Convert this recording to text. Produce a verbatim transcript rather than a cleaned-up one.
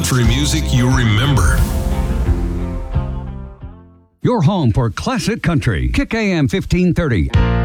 country music you remember. Your home for classic country. Kick A M fifteen thirty.